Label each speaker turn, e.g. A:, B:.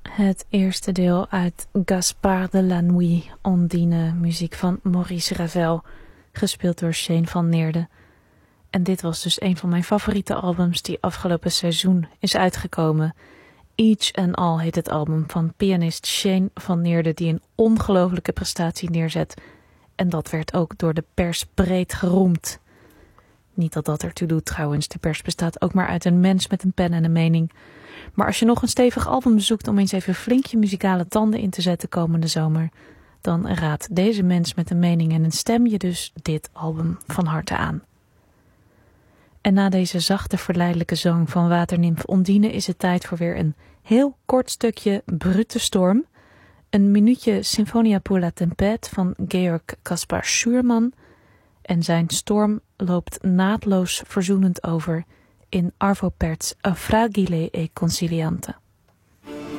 A: Het eerste deel uit Gaspard de la Nuit, Ondine, muziek van Maurice Ravel, gespeeld door Shane van Neerden. En dit was dus een van mijn favoriete albums die afgelopen seizoen is uitgekomen. Each and All heet het album van pianist Shane van Neerden, die een ongelofelijke prestatie neerzet. En dat werd ook door de pers breed geroemd. Niet dat dat ertoe doet trouwens, de pers bestaat ook maar uit een mens met een pen en een mening. Maar als je nog een stevig album zoekt om eens even flink je muzikale tanden in te zetten komende zomer, dan raadt deze mens met een mening en een stem je dus dit album van harte aan. En na deze zachte verleidelijke zang van waternimf Ondine is het tijd voor weer een heel kort stukje Brute Storm. Een minuutje Symphonia pour la Tempête van Georg Caspar Schuurman. En zijn storm loopt naadloos verzoenend over in Arvo Pärt's Fragile e Conciliante.